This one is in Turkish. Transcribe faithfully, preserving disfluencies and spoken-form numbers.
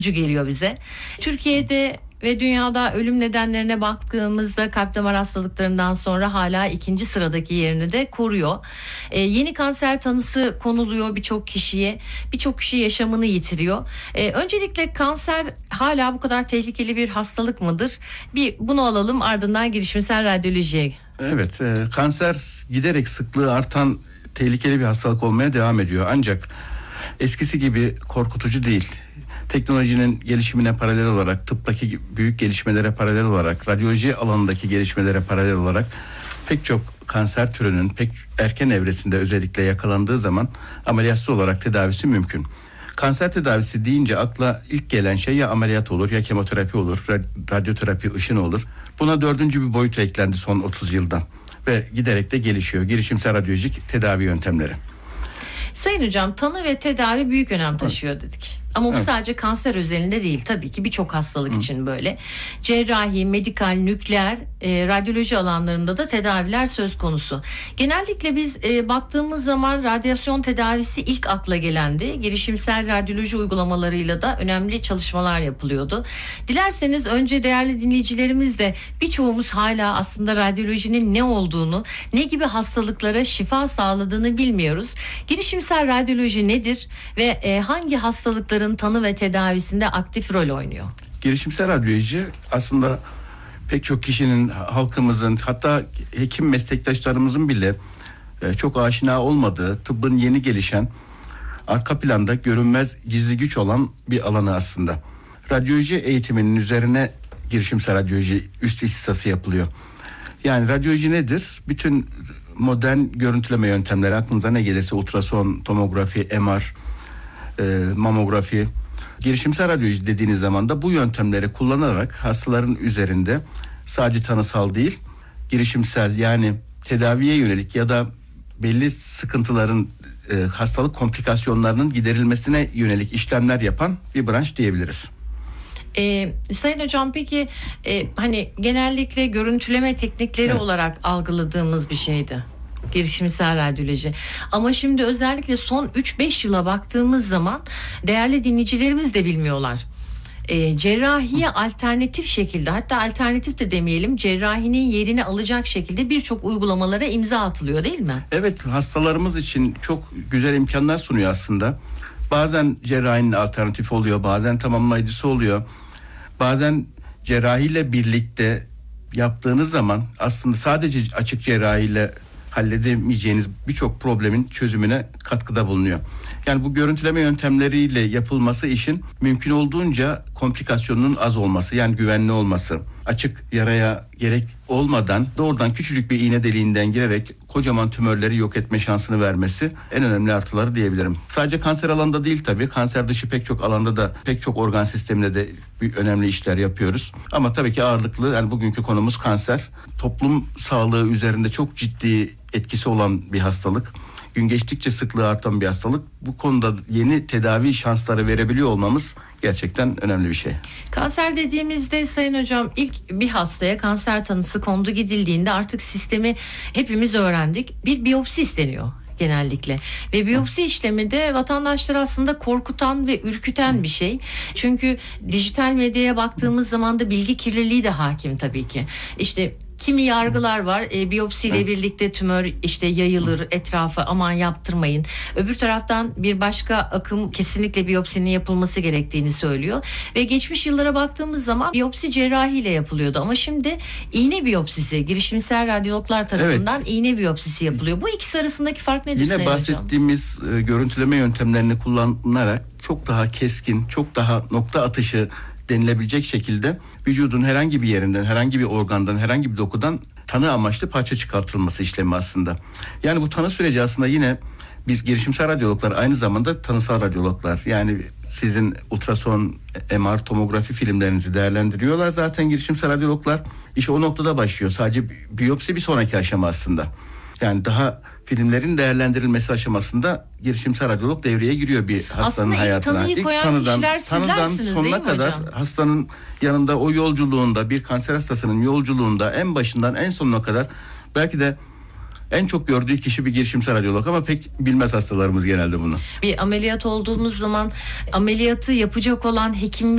geliyor bize. Türkiye'de ve dünyada ölüm nedenlerine baktığımızda kalp damar hastalıklarından sonra hala ikinci sıradaki yerini de koruyor. Ee, yeni kanser tanısı konuluyor birçok kişiye. Birçok kişi yaşamını yitiriyor. Ee, öncelikle kanser hala bu kadar tehlikeli bir hastalık mıdır? Bir bunu alalım, ardından girişimsel radyolojiye. Evet, e, kanser giderek sıklığı artan tehlikeli bir hastalık olmaya devam ediyor. Ancak eskisi gibi korkutucu değil. Teknolojinin gelişimine paralel olarak, tıptaki büyük gelişmelere paralel olarak, radyoloji alanındaki gelişmelere paralel olarak pek çok kanser türünün pek erken evresinde özellikle yakalandığı zaman ameliyatsız olarak tedavisi mümkün. Kanser tedavisi deyince akla ilk gelen şey ya ameliyat olur, ya kemoterapi olur, radyoterapi, ışın olur. Buna dördüncü bir boyut eklendi son otuz yılda ve giderek de gelişiyor. Girişimsel radyolojik tedavi yöntemleri. Sayın hocam, tanı ve tedavi büyük önem taşıyor dedik. Ama bu evet. sadece kanser özelinde değil, tabii ki birçok hastalık Hı. için böyle. Cerrahi, medikal, nükleer, e, radyoloji alanlarında da tedaviler söz konusu. Genellikle biz e, baktığımız zaman radyasyon tedavisi ilk akla gelendi. Girişimsel radyoloji uygulamalarıyla da önemli çalışmalar yapılıyordu. Dilerseniz önce değerli dinleyicilerimiz de birçoğumuz hala aslında radyolojinin ne olduğunu, ne gibi hastalıklara şifa sağladığını bilmiyoruz. Girişimsel radyoloji nedir ve e, hangi hastalıkları tanı ve tedavisinde aktif rol oynuyor? Girişimsel radyoloji aslında pek çok kişinin, halkımızın, hatta hekim meslektaşlarımızın bile çok aşina olmadığı, tıbbın yeni gelişen, arka planda görünmez gizli güç olan bir alanı aslında. Radyoloji eğitiminin üzerine girişimsel radyoloji üst ihtisası yapılıyor. Yani radyoloji nedir? Bütün modern görüntüleme yöntemleri, aklınıza ne gelirse, ultrason, tomografi, M R, E, mamografi, girişimsel radyoloji dediğiniz zaman da bu yöntemleri kullanarak hastaların üzerinde sadece tanısal değil, girişimsel, yani tedaviye yönelik ya da belli sıkıntıların, e, hastalık komplikasyonlarının giderilmesine yönelik işlemler yapan bir branş diyebiliriz. Ee, Sayın hocam, peki e, hani genellikle görüntüleme teknikleri evet. olarak algıladığımız bir şeydi girişimsel radyoloji. Ama şimdi özellikle son üç beş yıla baktığımız zaman değerli dinleyicilerimiz de bilmiyorlar. E, cerrahiye alternatif şekilde, hatta alternatif de demeyelim, cerrahinin yerini alacak şekilde birçok uygulamalara imza atılıyor, değil mi? Evet, hastalarımız için çok güzel imkanlar sunuyor aslında. Bazen cerrahinin alternatifi oluyor, bazen tamamlayıcısı oluyor. Bazen cerrahiyle birlikte yaptığınız zaman aslında sadece açık cerrahiyle halledemeyeceğiniz birçok problemin çözümüne katkıda bulunuyor. Yani bu görüntüleme yöntemleriyle yapılması işin mümkün olduğunca komplikasyonunun az olması, yani güvenli olması, açık yaraya gerek olmadan doğrudan küçücük bir iğne deliğinden girerek kocaman tümörleri yok etme şansını vermesi en önemli artıları diyebilirim. Sadece kanser alanında değil tabii, kanser dışı pek çok alanda da, pek çok organ sisteminde de önemli işler yapıyoruz. Ama tabii ki ağırlıklı, yani bugünkü konumuz kanser. Toplum sağlığı üzerinde çok ciddi etkisi olan bir hastalık. Gün geçtikçe sıklığı artan bir hastalık. Bu konuda yeni tedavi şansları verebiliyor olmamız gerçekten önemli bir şey. Kanser dediğimizde Sayın hocam, ilk bir hastaya kanser tanısı kondu gidildiğinde artık sistemi hepimiz öğrendik. Bir biyopsi isteniyor genellikle. Ve biyopsi işlemi de vatandaşları aslında korkutan ve ürküten bir şey. Çünkü dijital medyaya baktığımız zaman da bilgi kirliliği de hakim tabii ki. İşte kimi yargılar var. E, biyopsiyle evet. birlikte tümör işte yayılır etrafa, aman yaptırmayın. Öbür taraftan bir başka akım kesinlikle biyopsinin yapılması gerektiğini söylüyor. Ve geçmiş yıllara baktığımız zaman biyopsi cerrahiyle yapılıyordu. Ama şimdi iğne biyopsisi, girişimsel radyologlar tarafından evet. iğne biyopsisi yapılıyor. Bu ikisi arasındaki fark nedir Sayın Yine bahsettiğimiz hocam? E, görüntüleme yöntemlerini kullanarak çok daha keskin, çok daha nokta atışı denilebilecek şekilde vücudun herhangi bir yerinden, herhangi bir organdan, herhangi bir dokudan tanı amaçlı parça çıkartılması işlemi aslında. Yani bu tanı süreci aslında yine biz girişimsel radyologlar aynı zamanda tanısal radyologlar. Yani sizin ultrason, M R, tomografi filmlerinizi değerlendiriyorlar zaten girişimsel radyologlar. İşte o noktada başlıyor. Sadece biyopsi bir sonraki aşama aslında. Yani daha filmlerin değerlendirilmesi aşamasında girişimsel radyolog devreye giriyor bir hastanın aslında hayatına. Aslında ilk tanıyı koyan kişiler sizlersiniz, sonuna kadar hocam? Hastanın yanında o yolculuğunda, bir kanser hastasının yolculuğunda en başından en sonuna kadar belki de en çok gördüğü kişi bir girişimsel radyolog, ama pek bilmez hastalarımız genelde bunu. Bir ameliyat olduğumuz zaman ameliyatı yapacak olan hekim